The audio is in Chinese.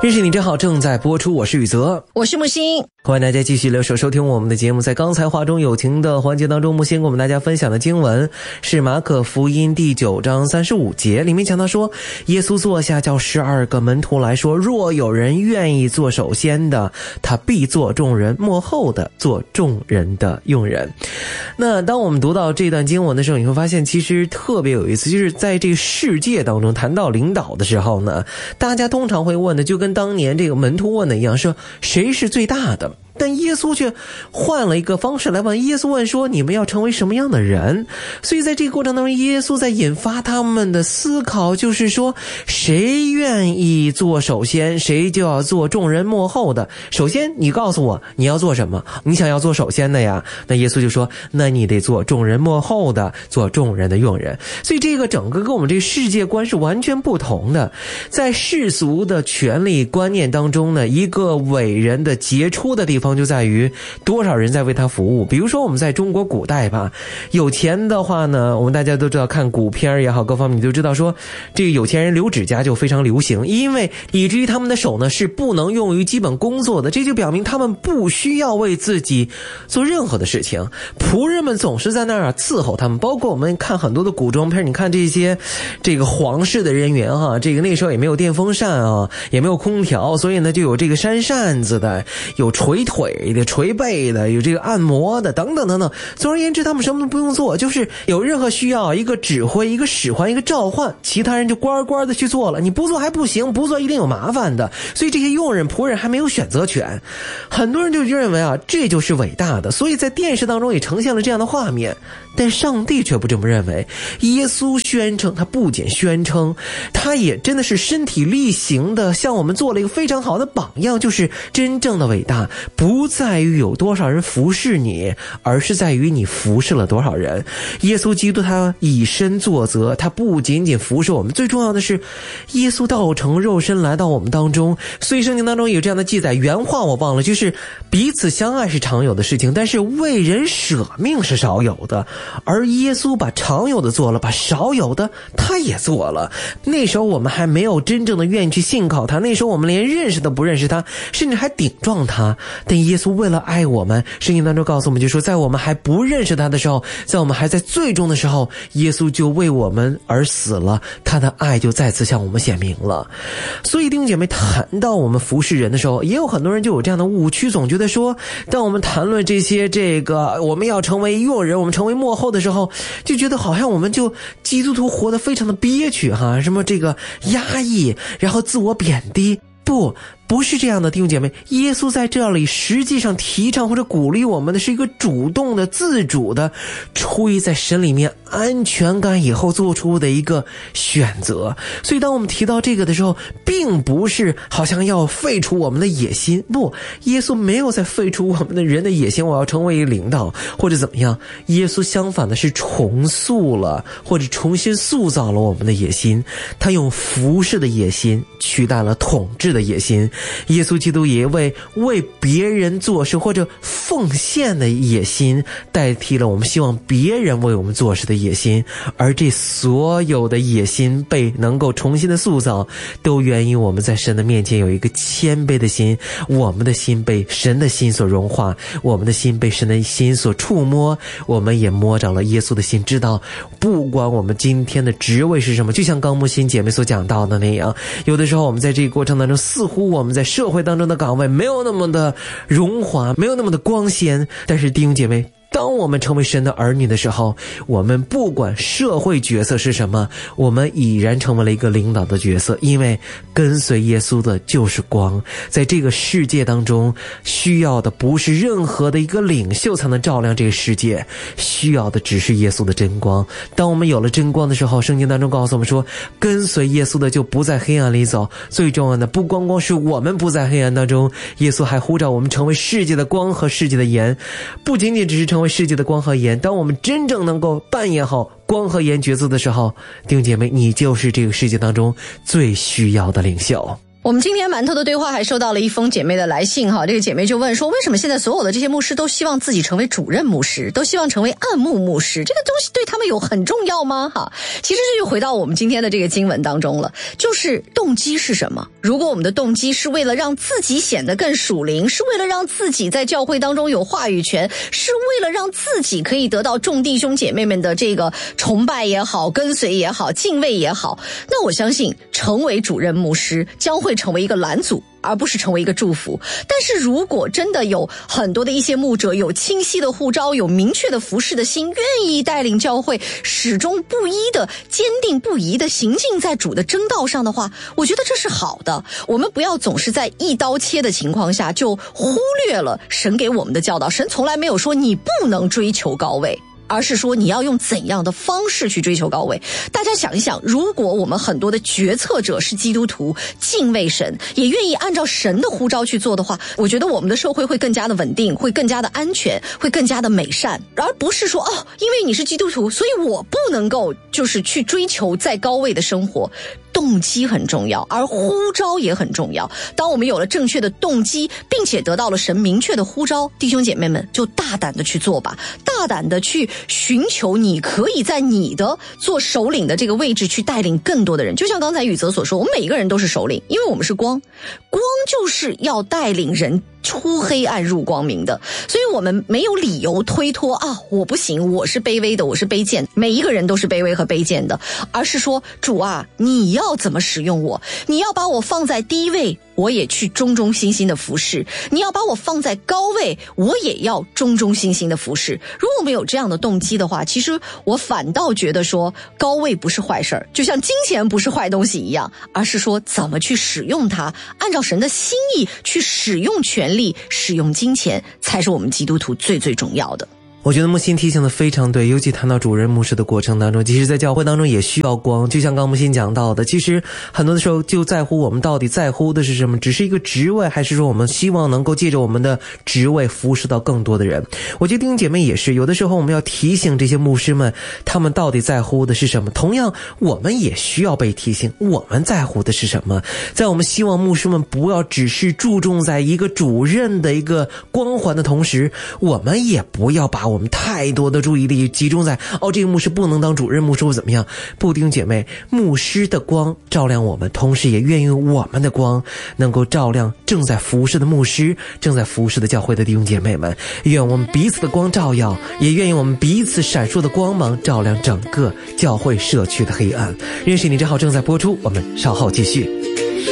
认识你真好正在播出，我是宇泽， 我是木星， 欢迎大家继续留守收听我们的节目。在刚才话中有情的环节当中，木星给我们大家分享的经文是马可福音第9章35节，里面讲到说，耶稣坐下叫12个门徒来说，若有人愿意做首先的，他必做众人末后的，做众人的用人。那当我们读到这段经文的时候，你会发现其实特别有意思，就是在这个世界当中谈到领导的时候呢，大家通常会问的就跟当年这个门徒问的一样，说谁是最大的？但耶稣却换了一个方式来问，耶稣问说，你们要成为什么样的人？所以在这个过程当中，耶稣在引发他们的思考，就是说谁愿意做首先，谁就要做众人末后的。首先你告诉我你要做什么，你想要做首先的呀，那耶稣就说，那你得做众人末后的，做众人的用人。所以这个整个跟我们这个世界观是完全不同的。在世俗的权力观念当中呢，一个伟人的杰出的地方就在于多少人在为他服务。比如说我们在中国古代吧，有钱的话呢，我们大家都知道，看古片也好，各方面你就知道说，这个有钱人留指甲就非常流行，因为以至于他们的手呢是不能用于基本工作的，这就表明他们不需要为自己做任何的事情，仆人们总是在那儿伺候他们。包括我们看很多的古装片，你看这些这个皇室的人员这个那时候也没有电风扇也没有空调，所以呢就有这个扇扇子的，有捶腿的、捶背的，有这个按摩的，等等等等。总而言之，他们什么都不用做，就是有任何需要，一个指挥，一个使唤，一个召唤，其他人就乖乖的去做了。你不做还不行，不做一定有麻烦的。所以这些用人仆人还没有选择权。很多人就认为这就是伟大的，所以在电视当中也呈现了这样的画面。但上帝却不这么认为。耶稣宣称，他不仅宣称，他也真的是身体力行的向我们做了一个非常好的榜样，就是真正的伟大不在于有多少人服侍你，而是在于你服侍了多少人。耶稣基督他以身作则，他不仅仅服侍我们，最重要的是耶稣道成肉身来到我们当中。所以圣经当中有这样的记载，原话我忘了，就是彼此相爱是常有的事情，但是为人舍命是少有的。而耶稣把常有的做了，把少有的他也做了。那时候我们还没有真正的愿意去信靠他，那时候我们连认识都不认识他，甚至还顶撞他。但耶稣为了爱我们，圣经当中告诉我们，就说在我们还不认识他的时候，在我们还在最终的时候，耶稣就为我们而死了，他的爱就再次向我们显明了。所以弟兄姐妹，谈到我们服侍人的时候，也有很多人就有这样的误区，总觉得说，当我们谈论这些我们要成为用人，我们成为末后的时候，就觉得好像我们就基督徒活得非常的憋屈什么这个压抑，然后自我贬低。不是这样的，弟兄姐妹，耶稣在这里实际上提倡或者鼓励我们的是一个主动的、自主的，出于在神里面安全感以后做出的一个选择。所以当我们提到这个的时候，并不是好像要废除我们的野心，不，耶稣没有在废除我们的人的野心，我要成为一个领导或者怎么样。耶稣相反的是重塑了或者重新塑造了我们的野心，他用服侍的野心取代了统治的野心。耶稣基督也为别人做事或者奉献的野心代替了我们希望别人为我们做事的野心。而这所有的野心被能够重新的塑造，都源于我们在神的面前有一个谦卑的心，我们的心被神的心所融化，我们的心被神的心所触摸，我们也摸着了耶稣的心，知道不管我们今天的职位是什么，就像刚木心姐妹所讲到的那样，有的时候我们在这个过程当中，似乎我们在社会当中的岗位没有那么的荣华，没有那么的光鲜，但是弟兄姐妹，当我们成为神的儿女的时候，我们不管社会角色是什么，我们已然成为了一个领导的角色，因为跟随耶稣的就是光。在这个世界当中，需要的不是任何的一个领袖才能照亮这个世界，需要的只是耶稣的真光。当我们有了真光的时候，圣经当中告诉我们说，跟随耶稣的就不在黑暗里走。最重要的不光光是我们不在黑暗当中，耶稣还呼召我们成为世界的光和世界的盐，不仅仅只是成为世界的光和盐，当我们真正能够扮演好光和盐角色的时候，弟兄姐妹，你就是这个世界当中最需要的领袖。 我们今天馒头的对话还收到了一封姐妹的来信哈，这个姐妹就问说，为什么现在所有的这些牧师都希望自己成为主任牧师，都希望成为按牧牧师，这个东西对他们有很重要吗？哈，其实这就回到我们今天的这个经文当中了，就是动机是什么？如果我们的动机是为了让自己显得更属灵，是为了让自己在教会当中有话语权，是为了让自己可以得到众弟兄姐妹们的这个崇拜也好，跟随也好，敬畏也好，那我相信成为主任牧师将会成为一个拦阻，而不是成为一个祝福。但是如果真的有很多的一些牧者有清晰的呼召，有明确的服事的心，愿意带领教会始终不一的坚定不移的行进在主的真道上的话，我觉得这是好的。我们不要总是在一刀切的情况下就忽略了神给我们的教导。神从来没有说你不能追求高位，而是说你要用怎样的方式去追求高位。大家想一想，如果我们很多的决策者是基督徒，敬畏神，也愿意按照神的呼召去做的话，我觉得我们的社会会更加的稳定，会更加的安全，会更加的美善，而不是说因为你是基督徒，所以我不能够就是去追求在高位的生活。动机很重要，而呼召也很重要。当我们有了正确的动机，并且得到了神明确的呼召，弟兄姐妹们就大胆的去做吧，大胆的去寻求你可以在你的做首领的这个位置去带领更多的人。就像刚才宇泽所说，我们每一个人都是首领，因为我们是光，光就是要带领人出黑暗入光明的，所以我们没有理由推脱我不行，我是卑微的，我是卑贱，每一个人都是卑微和卑贱的，而是说主啊，你要怎么使用我？你要把我放在低位，我也去忠忠心心的服侍；你要把我放在高位，我也要忠忠心心的服侍。如果没有这样的动机的话，其实我反倒觉得说高位不是坏事儿，就像金钱不是坏东西一样，而是说怎么去使用它，按照神的心意去使用权力，使用金钱，才是我们基督徒最最重要的。 我觉得木心提醒的非常对，尤其谈到主任牧师的过程当中，其实在教会当中也需要光，就像刚木心讲到的，其实很多的时候就在乎我们到底在乎的是什么，只是一个职位，还是说我们希望能够借着我们的职位服侍到更多的人。我觉得弟兄姐妹也是，有的时候我们要提醒这些牧师们，他们到底在乎的是什么，同样我们也需要被提醒，我们在乎的是什么。在我们希望牧师们不要只是注重在一个主任的一个光环的同时，我们也不要把我们太多的注意力集中在这个牧师不能当主任牧师或怎么样。不，弟兄姐妹，牧师的光照亮我们，同时也愿意我们的光能够照亮正在服侍的牧师，正在服侍的教会的弟兄姐妹们。愿我们彼此的光照耀，也愿意我们彼此闪烁的光芒照亮整个教会社区的黑暗。认识你正好正在播出，我们稍后继续。